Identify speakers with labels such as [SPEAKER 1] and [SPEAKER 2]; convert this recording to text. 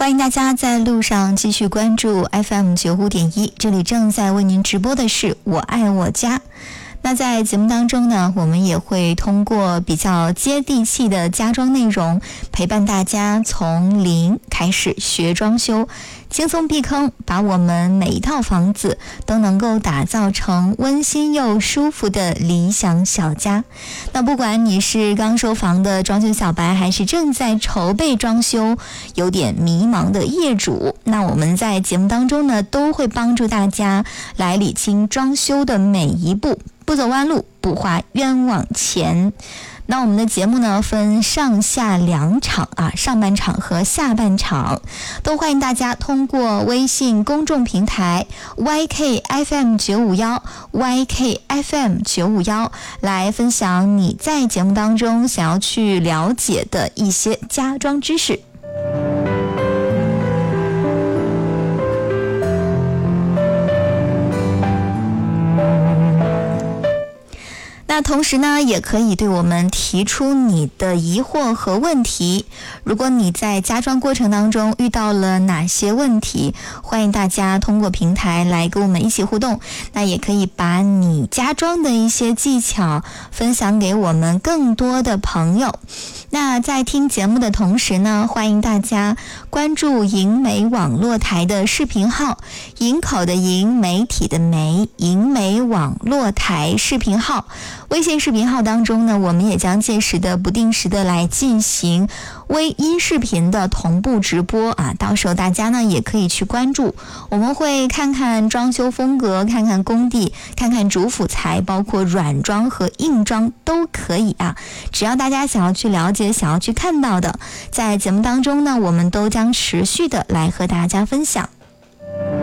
[SPEAKER 1] 欢迎大家在路上继续关注 FM95.1， 这里正在为您直播的是我爱我家。那在节目当中呢，我们也会通过比较接地气的家装内容，陪伴大家从零开始学装修，轻松避坑，把我们每一套房子都能够打造成温馨又舒服的理想小家。那不管你是刚收房的装修小白，还是正在筹备装修有点迷茫的业主，那我们在节目当中呢，都会帮助大家来理清装修的每一步，不走弯路，不花冤枉钱。那我们的节目呢，分上下两场啊，上半场和下半场，都欢迎大家通过微信公众平台 YKFM951 YKFM951 来分享你在节目当中想要去了解的一些家装知识。那同时呢，也可以对我们提出你的疑惑和问题。如果你在家装过程当中遇到了哪些问题，欢迎大家通过平台来跟我们一起互动。那也可以把你家装的一些技巧分享给我们更多的朋友。那在听节目的同时呢，欢迎大家关注银媒网络台的视频号，营口的营，媒体的媒，银媒网络台视频号。微信视频号当中呢，我们也将届时的不定时的来进行微音视频的同步直播啊，到时候大家呢也可以去关注，我们会看看装修风格，看看工地，看看主辅材，包括软装和硬装都可以啊，只要大家想要去了解，想要去看到的，在节目当中呢，我们都将持续的来和大家分享。